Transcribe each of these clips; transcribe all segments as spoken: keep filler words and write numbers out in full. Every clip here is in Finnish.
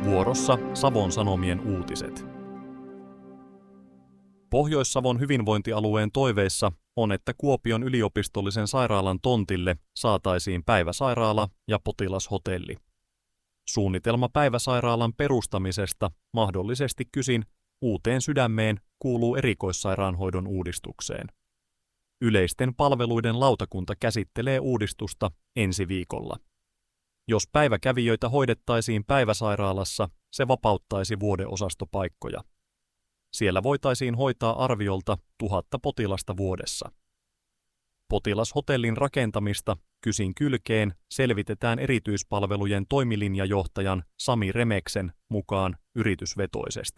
Vuorossa Savon Sanomien uutiset. Pohjois-Savon hyvinvointialueen toiveissa on, että Kuopion yliopistollisen sairaalan tontille saataisiin päiväsairaala ja potilashotelli. Suunnitelma päiväsairaalan perustamisesta mahdollisesti Kysin uuteen Sydämeen kuuluu erikoissairaanhoidon uudistukseen. Yleisten palveluiden lautakunta käsittelee uudistusta ensi viikolla. Jos päiväkävijöitä hoidettaisiin päiväsairaalassa, se vapauttaisi vuodeosastopaikkoja. Siellä voitaisiin hoitaa arviolta tuhatta potilasta vuodessa. Potilashotellin rakentamista Kysin kylkeen selvitetään erityispalvelujen toimilinjajohtajan Sami Remeksen mukaan yritysvetoisesti.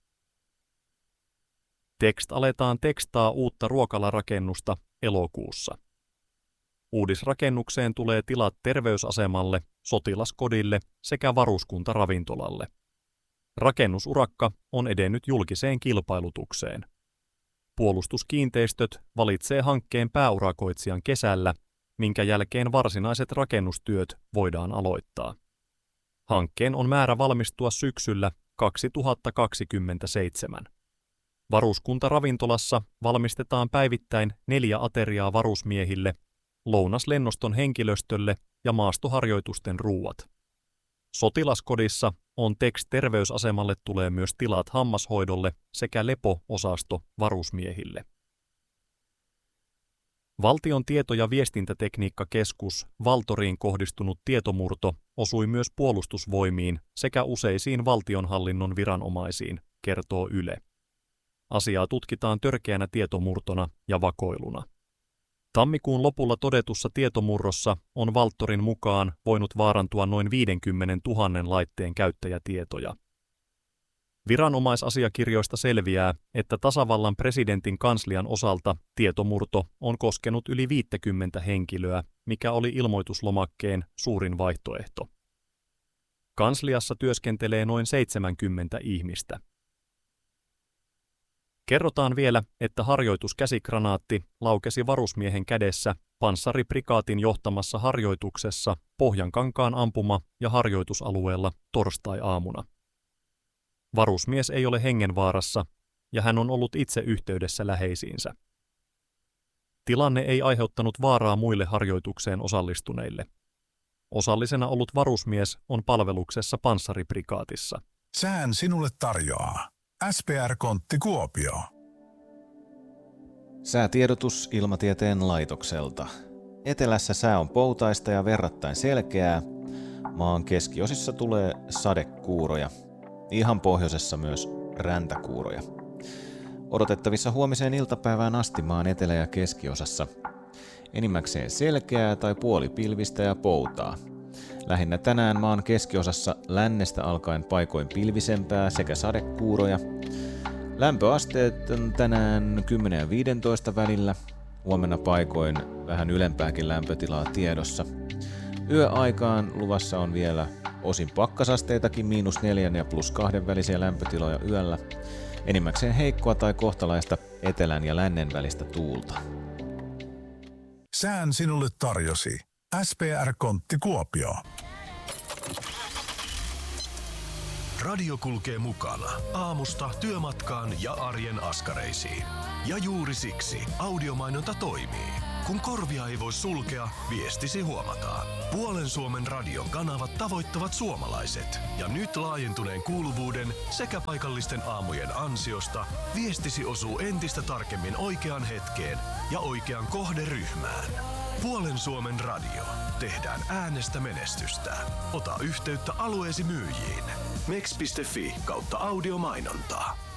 Text aletaan tekstaa uutta ruokalarakennusta elokuussa. Uudisrakennukseen tulee tilat terveysasemalle, sotilaskodille sekä varuskuntaravintolalle. Rakennusurakka on edennyt julkiseen kilpailutukseen. Puolustuskiinteistöt valitsee hankkeen pääurakoitsijan kesällä, minkä jälkeen varsinaiset rakennustyöt voidaan aloittaa. Hankkeen on määrä valmistua syksyllä kaksituhattakaksikymmentäseitsemän. Varuskuntaravintolassa valmistetaan päivittäin neljä ateriaa varusmiehille, lounaslennoston henkilöstölle ja maastoharjoitusten ruuat. Sotilaskodissa on Text terveysasemalle tulee myös tilat hammashoidolle sekä lepo-osasto varusmiehille. Valtion tieto- ja viestintätekniikkakeskus Valtoriin kohdistunut tietomurto osui myös puolustusvoimiin sekä useisiin valtionhallinnon viranomaisiin, kertoo Yle. Asiaa tutkitaan törkeänä tietomurtona ja vakoiluna. Tammikuun lopulla todetussa tietomurrossa on Valtorin mukaan voinut vaarantua noin viisikymmentätuhatta laitteen käyttäjätietoja. Viranomaisasiakirjoista selviää, että tasavallan presidentin kanslian osalta tietomurto on koskenut yli viisikymmentä henkilöä, mikä oli ilmoituslomakkeen suurin vaihtoehto. Kansliassa työskentelee noin seitsemänkymmentä ihmistä. Kerrotaan vielä, että harjoituskäsikranaatti laukesi varusmiehen kädessä panssariprikaatin johtamassa harjoituksessa Pohjankankaan ampuma- ja harjoitusalueella torstai-aamuna. Varusmies ei ole hengenvaarassa ja hän on ollut itse yhteydessä läheisiinsä. Tilanne ei aiheuttanut vaaraa muille harjoitukseen osallistuneille. Osallisena ollut varusmies on palveluksessa panssariprikaatissa. Sään sinulle tarjoaa S P R-kontti Kuopio. Säätiedotus Ilmatieteen laitokselta. Etelässä sää on poutaista ja verrattain selkeää. Maan keskiosissa tulee sadekuuroja. Ihan pohjoisessa myös räntäkuuroja. Odotettavissa huomiseen iltapäivään asti maan etelä- ja keskiosassa. Enimmäkseen selkeää tai puolipilvistä ja poutaa. Lähinnä tänään maan keskiosassa lännestä alkaen paikoin pilvisempää sekä sadekuuroja. Lämpöasteet on tänään kymmenen ja viisitoista välillä. Huomenna paikoin vähän ylempääkin lämpötilaa tiedossa. Yöaikaan luvassa on vielä osin pakkasasteitakin miinus neljän ja plus kahden välisiä lämpötiloja yöllä. Enimmäkseen heikkoa tai kohtalaista etelän ja lännen välistä tuulta. Sään sinulle tarjosi S P R-kontti Kuopio. Radio kulkee mukana aamusta työmatkaan ja arjen askareisiin. Ja juuri siksi audiomainonta toimii. Kun korvia ei voi sulkea, viestisi huomataan. Puolen Suomen radion kanavat tavoittavat suomalaiset. Ja nyt laajentuneen kuuluvuuden sekä paikallisten aamujen ansiosta viestisi osuu entistä tarkemmin oikeaan hetkeen ja oikeaan kohderyhmään. Puolen Suomen radio. Tehdään äänestä menestystä. Ota yhteyttä alueesi myyjiin. Mex piste fi kautta audiomainontaa.